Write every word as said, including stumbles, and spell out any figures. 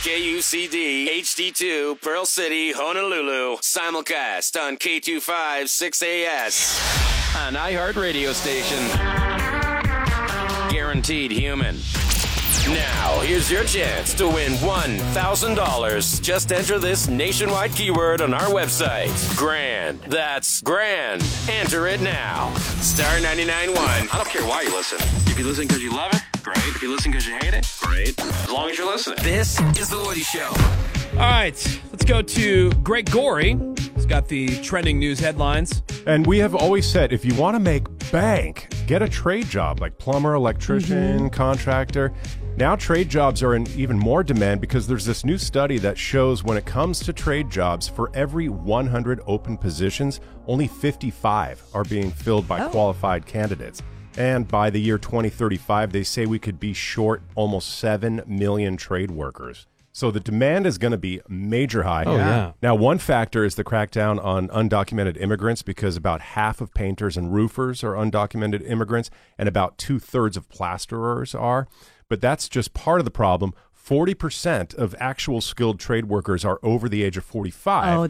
K U C D, H D two, Pearl City, Honolulu. Simulcast on K two five six A S. An iHeart radio station. Guaranteed human. Now, here's your chance to win one thousand dollars. Just enter this nationwide keyword on our website. Grand. That's grand. Enter it now. Star ninety-nine point one. I don't care why you listen. If you listen because you love it, great. If you listen because you hate it, great. As long as you're listening. This is The Woody Show. All right, let's go to Greg Gorey. He's got the trending news headlines. And we have always said, if you want to make bank, get a trade job like plumber, electrician, mm-hmm. contractor. Now trade jobs are in even more demand because there's this new study that shows when it comes to trade jobs, for every one hundred open positions, only fifty-five are being filled by oh. qualified candidates. And by the year twenty thirty-five, they say we could be short almost seven million trade workers. So the demand is going to be major high. Oh, yeah. Now, one factor is the crackdown on undocumented immigrants, because about half of painters and roofers are undocumented immigrants, and about two-thirds of plasterers are. But that's just part of the problem. forty percent of actual skilled trade workers are over the age of forty-five. Oh,